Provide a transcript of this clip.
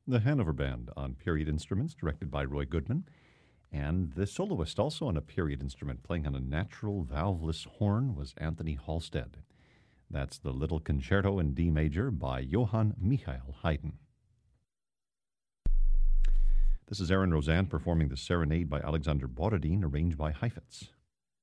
The Hanover Band on period instruments, directed by Roy Goodman. And the soloist, also on a period instrument, playing on a natural valveless horn, was Anthony Halstead. That's the Little Concerto in D Major by Johann Michael Haydn. This is Aaron Roseanne performing the Serenade by Alexander Borodin, arranged by Heifetz.